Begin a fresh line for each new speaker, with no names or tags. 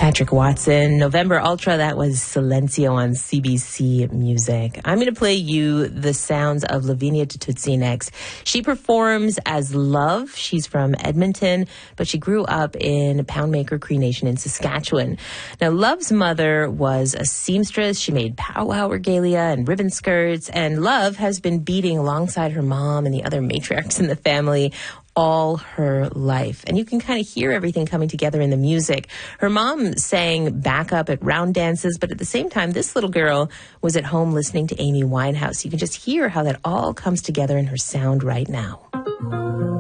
Patrick Watson, November Ultra, that was Silencio on CBC Music. I'm going to play you the sounds of Lavinia Tutsi next. She performs as Love. She's from Edmonton, but she grew up in Poundmaker Cree Nation in Saskatchewan. Now, Love's mother was a seamstress. She made powwow regalia and ribbon skirts, and Love has been beading alongside her mom and the other matriarchs in the family all her life. And you can kind of hear everything coming together in the music. Her mom sang backup at round dances, but at the same time, this little girl was at home listening to Amy Winehouse. You can just hear how that all comes together in her sound right now.